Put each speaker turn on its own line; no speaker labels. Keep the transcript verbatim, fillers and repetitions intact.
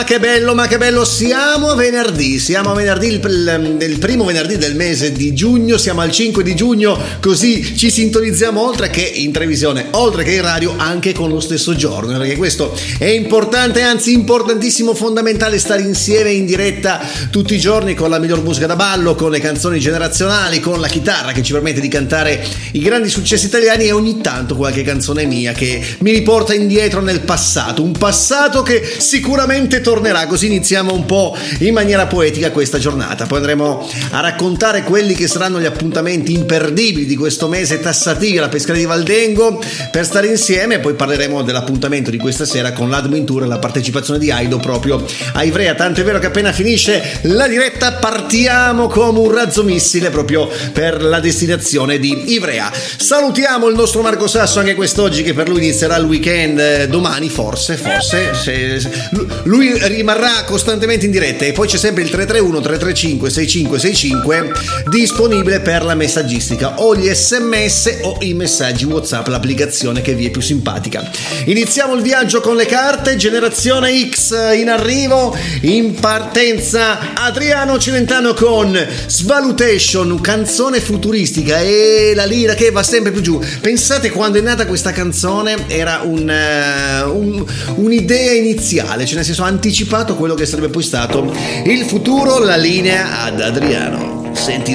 Che bello, ma che bello, siamo a venerdì, siamo a venerdì, il, il, il primo venerdì del mese di giugno, siamo al cinque di giugno, così ci sintonizziamo oltre che in televisione, oltre che in radio, anche con lo stesso giorno, perché questo è importante, anzi importantissimo, fondamentale, stare insieme in diretta tutti i giorni con la miglior musica da ballo, con le canzoni generazionali, con la chitarra che ci permette di cantare i grandi successi italiani e ogni tanto qualche canzone mia che mi riporta indietro nel passato, un passato che sicuramente tornerà. Così iniziamo un po' in maniera poetica questa giornata, poi andremo a raccontare quelli che saranno gli appuntamenti imperdibili di questo mese tassativo alla Pescaria di Valdengo per stare insieme, poi parleremo dell'appuntamento di questa sera con l'Admin Tour e la partecipazione di Aido proprio a Ivrea, tanto è vero che appena finisce la diretta partiamo come un razzo missile proprio per la destinazione di Ivrea. Salutiamo il nostro Marco Sasso anche quest'oggi, che per lui inizierà il weekend domani, forse, forse se, se, lui rimarrà costantemente in diretta, e poi c'è sempre il tre tre uno tre tre cinque sei cinque sei cinque disponibile per la messaggistica o gli sms o i messaggi WhatsApp, l'applicazione che vi è più simpatica. Iniziamo il viaggio con le carte. Generazione X in arrivo, in partenza Adriano Celentano con Svalutation, canzone futuristica, e la lira che va sempre più giù. Pensate, quando è nata questa canzone era un, uh, un, un'idea iniziale, cioè nel senso anticipato quello che sarebbe poi stato il futuro. La linea ad Adriano. Senti